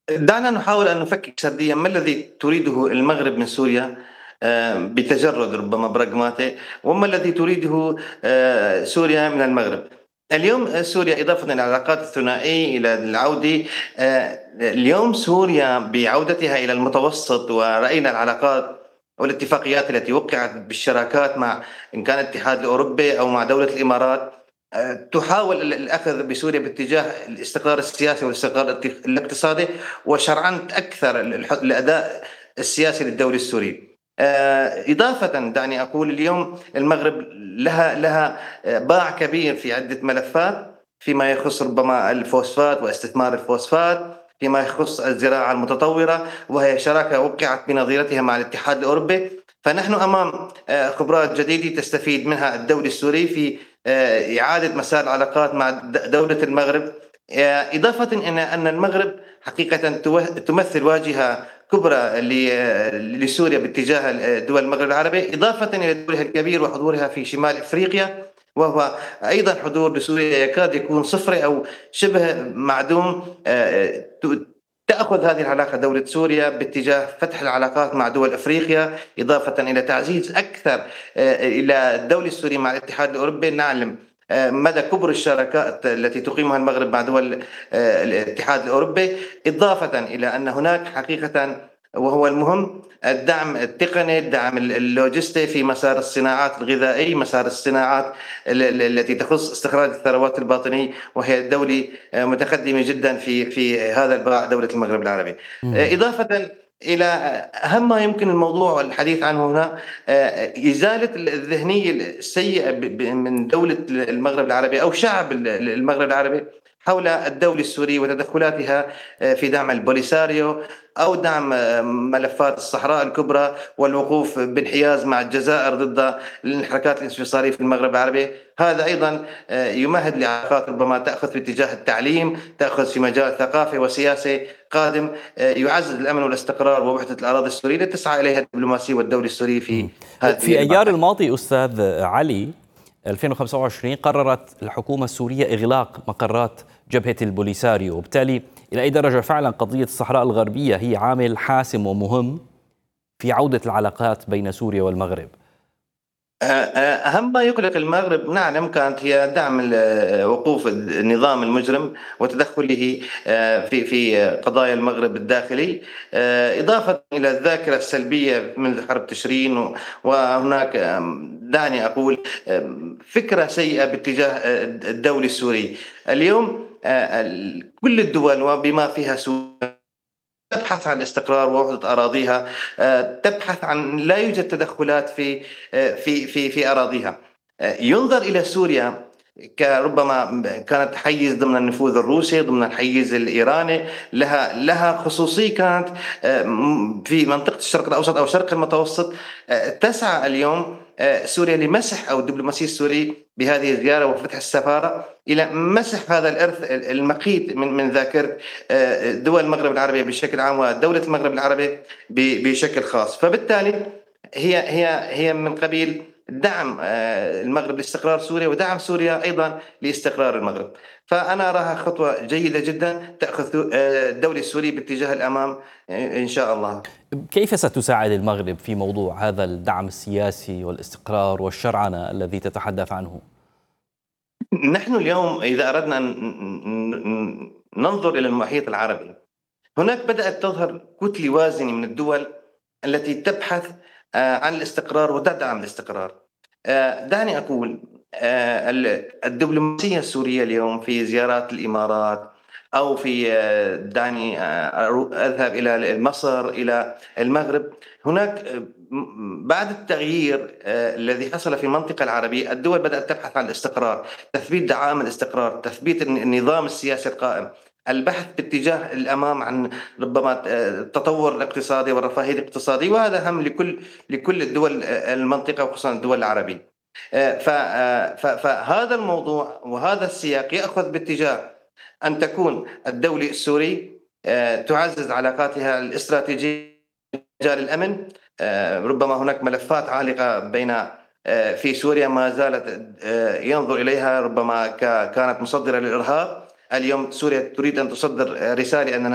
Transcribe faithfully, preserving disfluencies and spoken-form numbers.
دعنا نحاول أن نفكك سرديًا ما الذي تريده المغرب من سوريا آآ بتجرد ربما براغماتي، وما الذي تريده آآ سوريا من المغرب. اليوم سوريا إضافةً إلى العلاقات الثنائية إلى العودة آآ اليوم سوريا بعودتها إلى المتوسط ورأينا العلاقات والاتفاقيات التي وقعت بالشراكات مع إن كان الاتحاد الأوروبي أو مع دولة الإمارات، آآ تحاول ال الأخذ بسوريا باتجاه الاستقرار السياسي والاستقرار الت الاقتصادي، وشرعنت أكثر ال الح الأداء السياسي للدولة السورية. آآ إضافةً دعني أقول اليوم المغرب لها لها آآ باع كبير في عدة ملفات، فيما يخص ربما الفوسفات واستثمار الفوسفات، فيما يخص الزراعة المتطورة، وهي شراكة وقعت بنظيرتها مع الاتحاد الأوروبي. فنحن أمام آآ خبرات جديدة تستفيد منها الدولة السورية في آآ إعادة مسار العلاقات مع د دولة المغرب، آآ إضافةً إلى أن المغرب حقيقةً تو تمثل واجهة كبرى ل لسوريا باتجاه ال دول المغرب العربي، إضافةً إلى دورها الكبير وحضورها في شمال إفريقيا، وهو أيضًا حضور لسوريا يكاد يكون صفري أو شبه معدوم. آآ ت تأخذ هذه العلاقة دولة سوريا باتجاه فتح العلاقات مع دول إفريقيا، إضافةً إلى تعزيز أكثر آآ إلى الدولة السورية مع الاتحاد الأوروبي. نعلم آآ مدى كبر الشراكات التي تقيمها المغرب مع دول آآ الاتحاد الأوروبي، إضافةً إلى أن هناك حقيقةً وهو المهم الدعم التقني، الدعم ال اللوجستي في مسار الصناعات الغذائية، مسار الصناعات ال ال التي تخص استخراج الثروات الباطنية، وهي دولة آآ متقدمة جدًا في في هذا الباع دولة المغرب العربي. آآ إمم. إضافةً إلى أهم ما يمكن الموضوع الحديث عنه هنا آآ إزالة ال الذهنية السيئة ب ب من دولة ال المغرب العربي أو شعب ال ال المغرب العربي حول الدولة السورية وتدخلاتها آآ في دعم البوليساريو أو دعم آه، ملفات الصحراء الكبرى والوقوف بانحياز مع الجزائر ضد الحركات الانفصالية في المغرب العربي. هذا أيضًا آآ يمهد لعلاقات ربما تأخذ في اتجاه التعليم، تأخذ في مجال ثقافي وسياسي قادم آآ يعزز الأمن والاستقرار ووحدة الأراضي السورية التي تسعى إليها الدبلوماسية والدولة السورية إمم. في هذه في أيار المرحلة. الماضي أستاذ علي ألفين وخمسة وعشرين قررت الحكومة السورية إغلاق مقرات جبهة البوليساريو، وبالتالي إلى أي درجة فعلا قضية الصحراء الغربية هي عامل حاسم ومهم في عودة العلاقات بين سوريا والمغرب؟ آه، آه، أهم ما يقلق المغرب نعلم كانت هي دعم ال- وقوف النظام المجرم وتدخله آه، في في قضايا المغرب الداخلي، آه، إضافة إلى الذاكرة السلبية منذ حرب تشرين و- وهناك آم، دعني أقول آم، فكرة سيئة باتجاه آه، الدولة السورية. اليوم آه، ال- كل الدول وبما فيها سوريا تبحث عن الاستقرار ووحدة أراضيها، آه، تبحث عن لا يوجد تدخلات في آه، في في في أراضيها. آه، ينظر إلى سوريا كربما كانت حيز ضمن النفوذ الروسي، ضمن الحيز الإيراني، لها لها خصوصية كانت آه، م- في منطقة الشرق الأوسط أو شرق المتوسط. آه، تسعى اليوم آه، سوريا لمسح أو الدبلوماسية السورية بهذه الزيارة وفتح السفارة إلى مسح هذا الإرث المقيت من من ذاكرة آه، دول المغرب العربي بشكل عام ودولة المغرب العربي ب- بشكل خاص. فبالتالي هي هي هي من قبيل دعم آه، المغرب لاستقرار سوريا ودعم سوريا أيضا لاستقرار المغرب. فأنا أراها خطوة جيدة جدا تأخذ آه، الدولة السورية باتجاه الأمام آه، إن شاء الله. كيف ستساعد المغرب في موضوع هذا الدعم السياسي والاستقرار والشرعنة الذي تتحدث عنه؟ نحن اليوم إذا أردنا أن ن- ننظر إلى المحيط العربي، هناك بدأت تظهر كتلة وازنة من الدول التي تبحث آه، عن الاستقرار وتدعم الاستقرار. آه، دعني أقول آه، ال- الدبلوماسية السورية اليوم في زيارات الإمارات أو في آه، دعني آه، أرو- أذهب إلى مصر إلى المغرب. هناك آه، م- بعد التغيير آه، الذي حصل في المنطقة العربية الدول بدأت تبحث عن الاستقرار، تثبيت دعائم الاستقرار، تثبيت الن- النظام السياسي القائم، البحث باتجاه الامام عن ربما التطور الاقتصادي والرفاهيه الاقتصاديه، وهذا هم لكل لكل الدول المنطقه وخصوصا الدول العربيه. ف- ف- فهذا الموضوع وهذا السياق ياخذ باتجاه ان تكون الدوله السوريه تعزز علاقاتها الاستراتيجيه في مجال الامن. ربما هناك ملفات عالقه بين في سوريا ما زالت ينظر اليها ربما كانت مصدره للارهاب. اليوم سوريا تريد ان تصدر رساله ان